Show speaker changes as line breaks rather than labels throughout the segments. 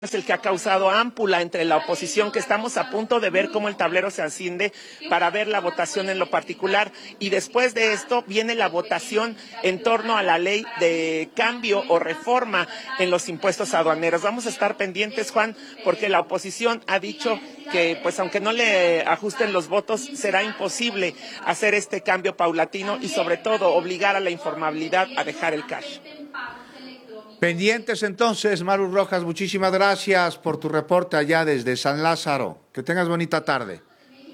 es el que ha causado ámpula entre la oposición, que estamos a punto de ver cómo el tablero se asciende para ver la votación en lo particular. Y después de esto viene la votación en torno a la ley de cambio o reforma en los impuestos aduaneros. Vamos a estar pendientes, Juan, porque la oposición ha dicho que, pues, aunque no le ajusten los votos, será imposible hacer este cambio paulatino y, sobre todo, obligar a la informabilidad a dejar el cash.
Pendientes entonces, Maru Rojas, muchísimas gracias por tu reporte allá desde San Lázaro. Que tengas bonita tarde.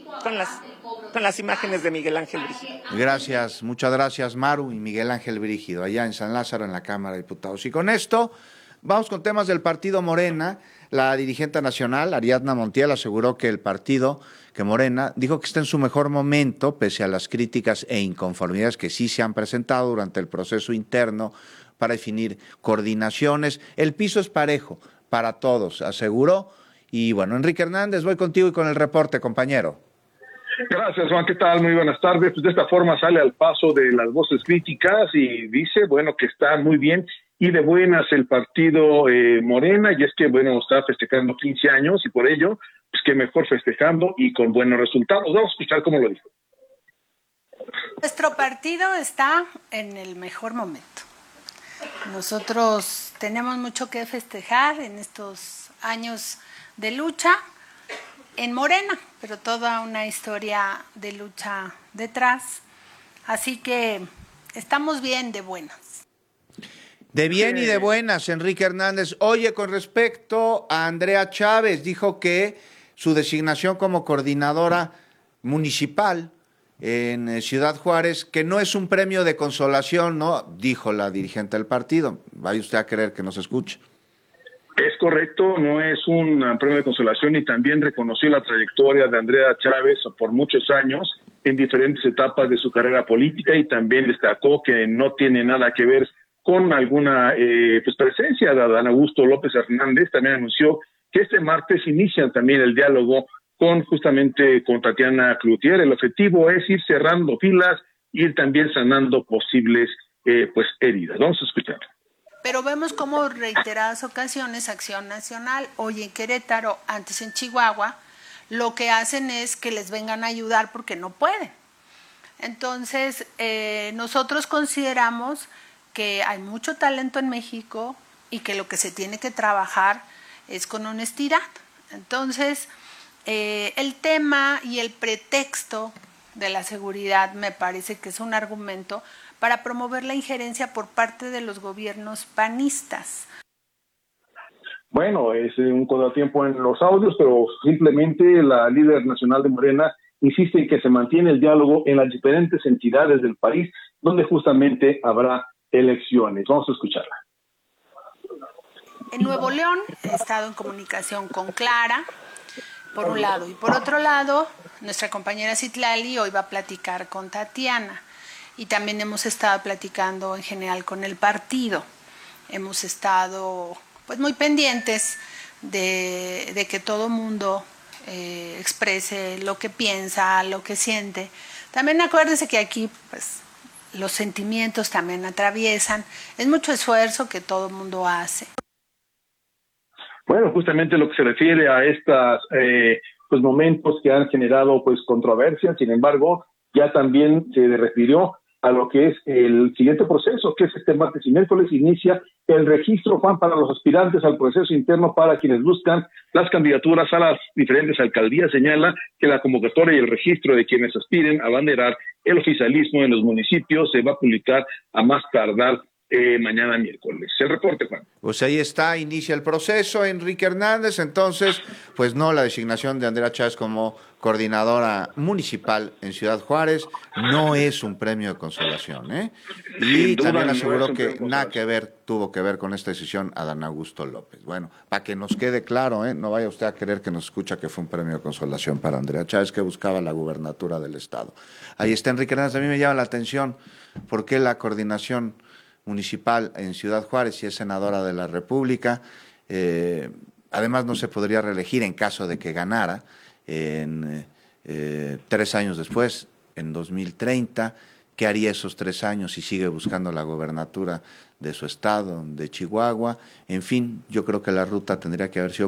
Con las imágenes de Miguel Ángel Brígido.
Gracias, muchas gracias, Maru y Miguel Ángel Brígido, allá en San Lázaro, en la Cámara de Diputados. Y con esto, vamos con temas del partido Morena. La dirigente nacional, Ariadna Montiel, aseguró que el partido, que Morena, dijo que está en su mejor momento, pese a las críticas e inconformidades que sí se han presentado durante el proceso interno para definir coordinaciones. El piso es parejo para todos, aseguró. Y bueno, Enrique Hernández, voy contigo y con el reporte, compañero.
Gracias, Juan. ¿Qué tal? Muy buenas tardes. Pues de esta forma sale al paso de las voces críticas y dice, bueno, que está muy bien y de buenas el partido Morena, y es que, bueno, está festejando 15 años y por ello, pues que mejor festejando y con buenos resultados. Vamos a escuchar cómo lo dijo.
Nuestro partido está en el mejor momento. Nosotros tenemos mucho que festejar en estos años de lucha en Morena, pero toda una historia de lucha detrás. Así que estamos bien de buenas.
De bien y de buenas, Enrique Hernández. Oye, con respecto a Andrea Chávez, dijo que su designación como coordinadora municipal en Ciudad Juárez, que no es un premio de consolación, ¿no? Dijo la dirigente del partido. Vaya usted a creer que nos escuche.
Es correcto, no es un premio de consolación, y también reconoció la trayectoria de Andrea Chávez por muchos años en diferentes etapas de su carrera política, y también destacó que no tiene nada que ver con alguna presencia de Adán Augusto López Hernández. También anunció que este martes inician también el diálogo con Tatiana Cloutier. El objetivo es ir cerrando filas y ir también sanando posibles heridas. Vamos a escuchar.
Pero vemos cómo reiteradas ocasiones Acción Nacional, hoy en Querétaro, antes en Chihuahua, lo que hacen es que les vengan a ayudar porque no pueden. Entonces, nosotros consideramos que hay mucho talento en México y que lo que se tiene que trabajar es con honestidad. Entonces, el tema y el pretexto de la seguridad me parece que es un argumento para promover la injerencia por parte de los gobiernos panistas.
Bueno, es un contratiempo en los audios, pero simplemente la líder nacional de Morena insiste en que se mantiene el diálogo en las diferentes entidades del país, donde justamente habrá elecciones. Vamos a escucharla.
En Nuevo León he estado en comunicación con Clara, por un lado, y por otro lado, nuestra compañera Citlali hoy va a platicar con Tatiana, y también hemos estado platicando en general con el partido. Hemos estado pues muy pendientes de que todo mundo exprese lo que piensa, lo que siente. También acuérdense que aquí pues los sentimientos también atraviesan. Es mucho esfuerzo que todo mundo hace.
Bueno, justamente lo que se refiere a estos momentos que han generado controversia. Sin embargo, ya también se refirió a lo que es el siguiente proceso, que es este martes y miércoles inicia el registro, Juan, para los aspirantes al proceso interno para quienes buscan las candidaturas a las diferentes alcaldías. Señala que la convocatoria y el registro de quienes aspiren a abanderar el oficialismo en los municipios se va a publicar a más tardar mañana miércoles. El reporte, Juan.
Pues ahí está, inicia el proceso, Enrique Hernández. Entonces, pues no, la designación de Andrea Chávez como coordinadora municipal en Ciudad Juárez no es un premio de consolación, ¿eh? Y también aseguró que nada que ver, tuvo que ver con esta decisión Adán Augusto López. Bueno, para que nos quede claro, no vaya usted a creer que nos escucha que fue un premio de consolación para Andrea Chávez, que buscaba la gubernatura del estado. Ahí está Enrique Hernández. A mí me llama la atención por qué la coordinación municipal en Ciudad Juárez, si es senadora de la República, además no se podría reelegir en caso de que ganara 3 años después, en 2030, qué haría esos 3 años si sigue buscando la gobernatura de su estado, de Chihuahua. En fin, yo creo que la ruta tendría que haber sido